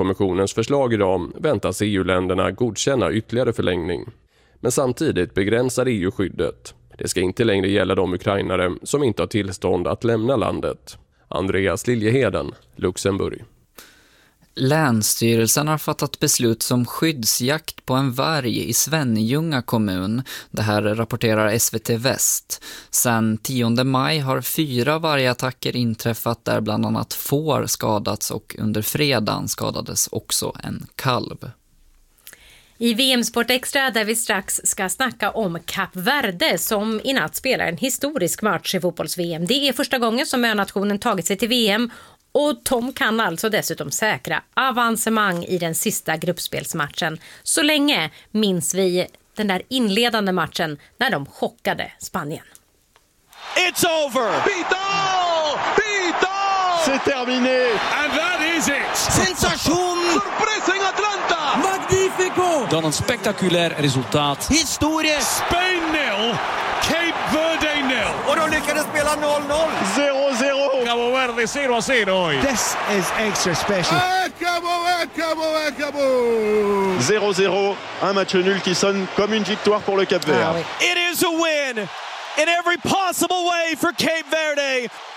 kommissionens förslag idag väntas EU-länderna godkänna ytterligare förlängning. Men samtidigt begränsar EU skyddet. Det ska inte längre gälla de ukrainare som inte har tillstånd att lämna landet. Andreas Liljeheden, Luxemburg. Länsstyrelsen har fattat beslut som skyddsjakt på en varg i Svenljunga kommun. Det här rapporterar SVT Väst. Sen 10 maj har 4 vargattacker inträffat där bland annat får skadats och under fredagen skadades också en kalv. I VM-sport extra där vi strax ska snacka om Kap Verde som i natt spelar en historisk match i fotbolls-VM. Det är första gången som önationen tagit sig till VM och de kan alltså dessutom säkra avancemang i den sista gruppspelsmatchen. Så länge minns vi den där inledande matchen när de chockade Spanien. It's over! Vidal! Vidal! C'est terminé! And that is it! Sensation! Sorpresa in Atlanta! Magnifico! Dan een spectaculair resultaat. Historie! Spain 0, Cape Verde 0. Och de lyckades spela 0-0. 0-0! Cabo Verde 0-0. This is extra special. Acabou! 0-0, un match nul qui sonne comme une victoire pour le Cap Vert. It is a win in every possible way for Cape Verde.